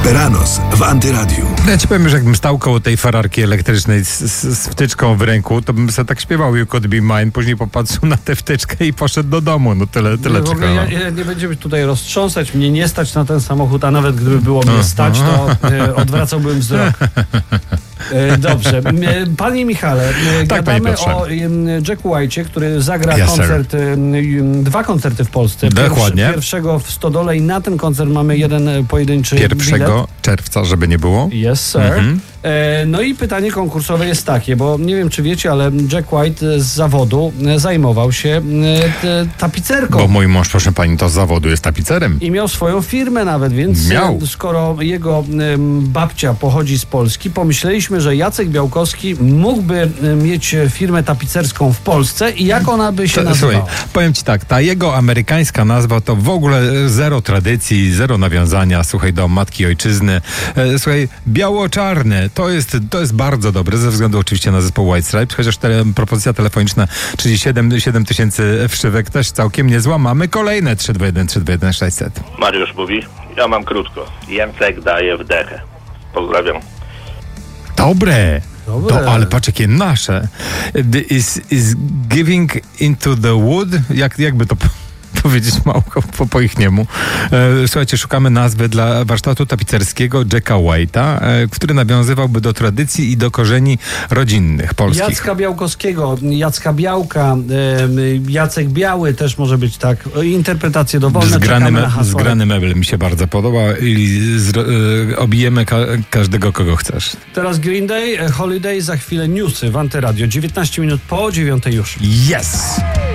Beranos w Antyradiu. Ja ci powiem, że jakbym stał koło tej fararki elektrycznej z wtyczką w ręku, to bym sobie tak śpiewał You Could Be Mine, później popatrzył na tę wtyczkę i poszedł do domu. No tyle czego. Ja nie będziemy tutaj roztrząsać, mnie nie stać na ten samochód, a nawet gdyby było mnie stać, to odwracałbym wzrok. Dobrze. Panie Michale, gadamy o Jacku White'cie, który zagra dwa koncerty w Polsce. Dokładnie. Pierwszego w Stodole i na ten koncert mamy jeden pojedynczy 1 bilet. czerwca, żeby nie było. Yes, sir. No i pytanie konkursowe jest takie, bo nie wiem, czy wiecie, ale Jack White z zawodu zajmował się tapicerką. Bo mój mąż, proszę pani, to z zawodu jest tapicerem. I miał swoją firmę nawet, więc skoro jego babcia pochodzi z Polski, pomyśleliśmy, że Jacek Białkowski mógłby mieć firmę tapicerską w Polsce i jak ona by się nazywała? Słuchaj, powiem ci tak, ta jego amerykańska nazwa to w ogóle zero tradycji, zero nawiązania, słuchaj, do matki ojczyzny. Słuchaj, biało-czarny, to jest bardzo dobre, ze względu oczywiście na zespół White Stripes, chociaż propozycja telefoniczna, czyli 7 tysięcy wszywek też całkiem niezła. Mamy kolejne 321 600. Mariusz mówi, ja mam krótko. Jęcek daje wdechę. Pozdrawiam. Dobre. Ale patrz, jakie nasze. Is giving into the wood? Jakby to powiedzieć mało po ich niemu. Słuchajcie, szukamy nazwy dla warsztatu tapicerskiego Jacka White'a, który nawiązywałby do tradycji i do korzeni rodzinnych polskich. Jacka Białkowskiego, Jacka Białka, Jacek Biały też może być tak. Interpretacje dowolne. Zgrany mebel mi się bardzo podoba i obijemy każdego, kogo chcesz. Teraz Green Day, Holiday, za chwilę newsy w Antyradio. 19 minut po 9 już. Yes!